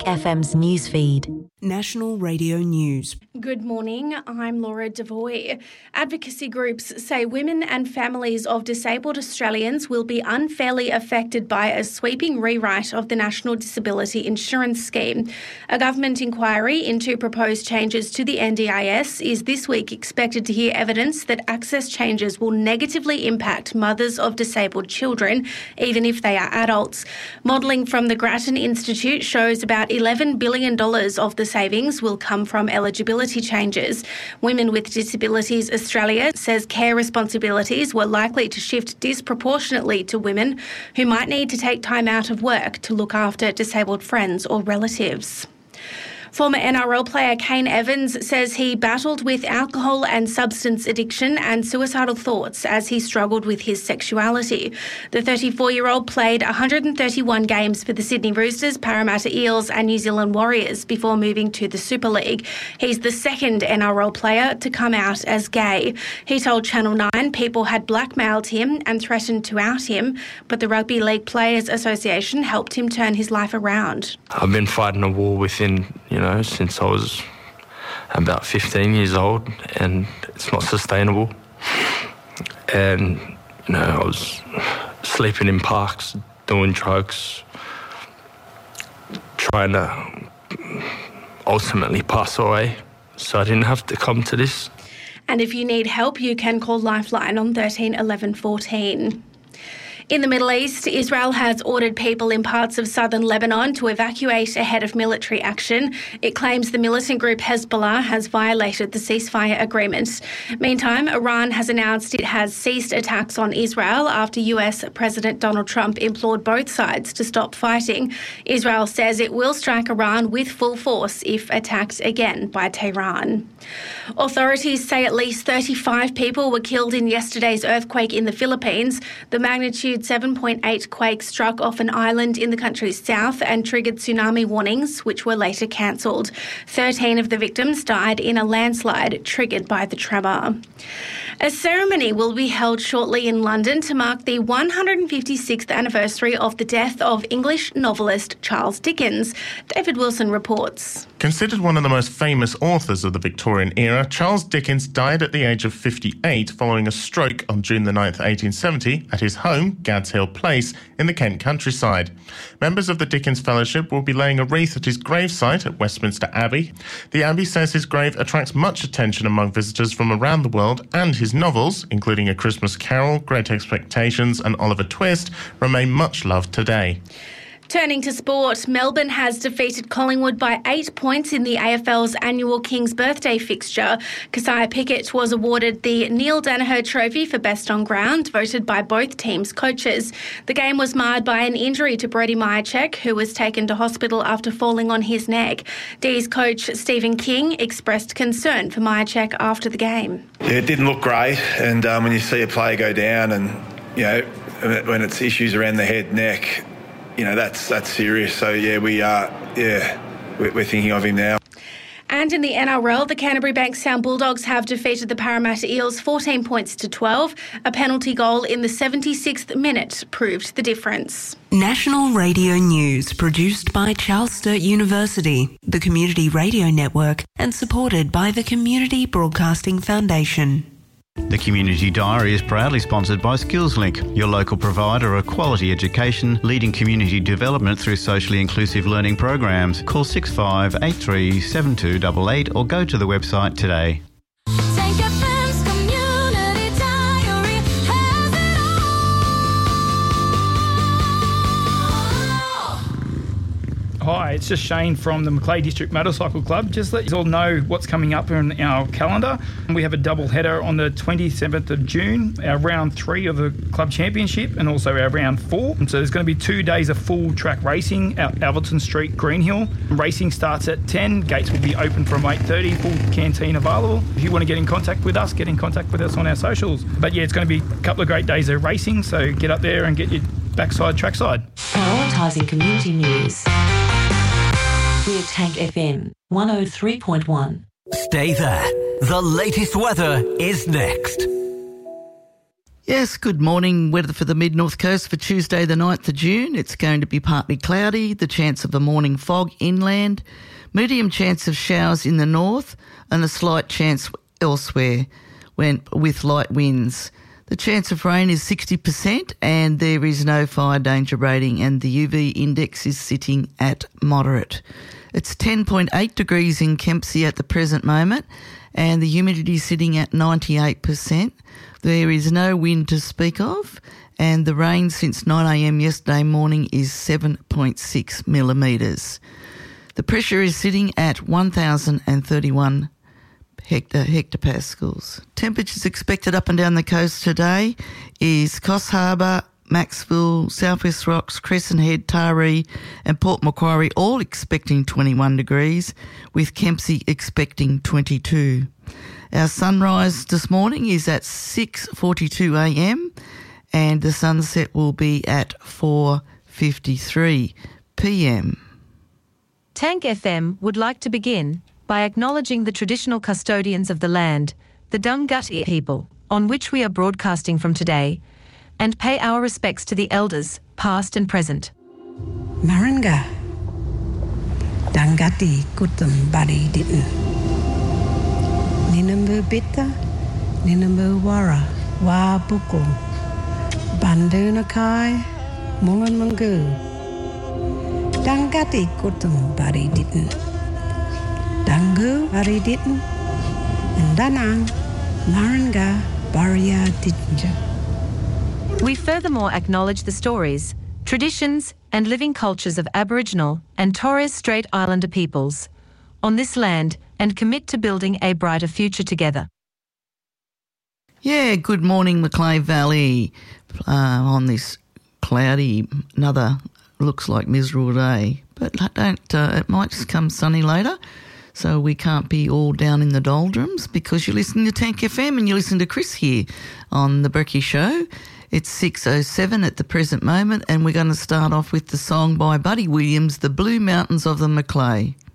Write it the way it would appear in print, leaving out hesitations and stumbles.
FM's newsfeed. National Radio News. Good morning, I'm Laura Devoy. Advocacy groups say women and families of disabled Australians will be unfairly affected by a sweeping rewrite of the National Disability Insurance Scheme. A government inquiry into proposed changes to the NDIS is this week expected to hear evidence that access changes will negatively impact mothers of disabled children, even if they are adults. Modelling from the Grattan Institute shows about $11 billion of the savings will come from eligibility changes. Women with Disabilities Australia says care responsibilities were likely to shift disproportionately to women who might need to take time out of work to look after disabled friends or relatives. Former NRL player Kane Evans says he battled with alcohol and substance addiction and suicidal thoughts as he struggled with his sexuality. The 34-year-old played 131 games for the Sydney Roosters, Parramatta Eels and New Zealand Warriors before moving to the Super League. He's the second NRL player to come out as gay. He told Channel 9 people had blackmailed him and threatened to out him, but the Rugby League Players Association helped him turn his life around. I've been fighting a war within, since I was about 15 years old, and it's not sustainable. And, I was sleeping in parks, doing drugs, trying to ultimately pass away, so I didn't have to come to this. And if you need help, you can call Lifeline on 13 11 14. In the Middle East, Israel has ordered people in parts of southern Lebanon to evacuate ahead of military action. It claims the militant group Hezbollah has violated the ceasefire agreement. Meantime, Iran has announced it has ceased attacks on Israel after US President Donald Trump implored both sides to stop fighting. Israel says it will strike Iran with full force if attacked again by Tehran. Authorities say at least 35 people were killed in yesterday's earthquake in the Philippines. The magnitude 7.8 quake struck off an island in the country's south and triggered tsunami warnings, which were later cancelled. 13 of the victims died in a landslide triggered by the tremor. A ceremony will be held shortly in London to mark the 156th anniversary of the death of English novelist Charles Dickens. David Wilson reports. Considered one of the most famous authors of the Victorian era, Charles Dickens died at the age of 58 following a stroke on June the 9th, 1870 at his home, Gads Hill Place, in the Kent countryside. Members of the Dickens Fellowship will be laying a wreath at his gravesite at Westminster Abbey. The Abbey says his grave attracts much attention among visitors from around the world, and his novels, including A Christmas Carol, Great Expectations and Oliver Twist, remain much loved today. Turning to sport, Melbourne has defeated Collingwood by 8 points in the AFL's annual King's Birthday fixture. Keziah Pickett was awarded the Neil Danaher Trophy for Best on Ground, voted by both teams' coaches. The game was marred by an injury to Brody Myercheck, who was taken to hospital after falling on his neck. D's coach Stephen King expressed concern for Myercheck after the game. Yeah, it didn't look great, and when you see a player go down and, when it's issues around the head, neck, that's serious. So, we're thinking of him now. And in the NRL, the Canterbury Bankstown Bulldogs have defeated the Parramatta Eels 14 points to 12. A penalty goal in the 76th minute proved the difference. National Radio News, produced by Charles Sturt University, the Community Radio Network, and supported by the Community Broadcasting Foundation. The Community Diary is proudly sponsored by SkillsLink, your local provider of quality education, leading community development through socially inclusive learning programs. Call 6583 7288 or go to the website today. Hi, it's just Shane from the Macleay District Motorcycle Club. Just let you all know what's coming up in our calendar. We have a double header on the 27th of June, our round 3 of the club championship, and also our round 4. So there's going to be 2 days of full track racing at Alverton Street, Greenhill. Racing starts at 10. Gates will be open from 8:30. Full canteen available. If you want to get in contact with us, get in contact with us on our socials. But yeah, it's going to be a couple of great days of racing. So get up there and get your backside trackside. Prioritising community news. We're Tank FM 103.1. Stay there. The latest weather is next. Yes, good morning. Weather for the mid-north coast for Tuesday the 9th of June. It's going to be partly cloudy, the chance of a morning fog inland, medium chance of showers in the north and a slight chance elsewhere with light winds. The chance of rain is 60% and there is no fire danger rating and the UV index is sitting at moderate. It's 10.8 degrees in Kempsey at the present moment and the humidity is sitting at 98%. There is no wind to speak of and the rain since 9am yesterday morning is 7.6 millimetres. The pressure is sitting at 1,031 hectopascals. Temperatures expected up and down the coast today is Coffs Harbour, Maxville, South West Rocks, Crescent Head, Taree and Port Macquarie all expecting 21 degrees with Kempsey expecting 22. Our sunrise this morning is at 6:42am and the sunset will be at 4:53pm. Tank FM would like to begin by acknowledging the traditional custodians of the land, the Dunghutti people, on which we are broadcasting from today, and pay our respects to the elders, past and present. Maranga, Dunghutti kutum bari didn't. Ninambu bitta, Ninambu wara, wa buku, Bandunakai, Mungan Mungu. Dunghutti kutum bari didn't. Dangu bari didn't. And Danang, Maranga, Baria didn't. We furthermore acknowledge the stories, traditions and living cultures of Aboriginal and Torres Strait Islander peoples on this land and commit to building a brighter future together. Yeah, good morning Macleay Valley on this cloudy, another looks like miserable day, but it might just come sunny later. So we can't be all down in the doldrums because you're listening to Tank FM and you listen to Chris here on The Brekkie Show. It's 6:07 at the present moment and we're going to start off with the song by Buddy Williams, The Blue Mountains of the Macleay.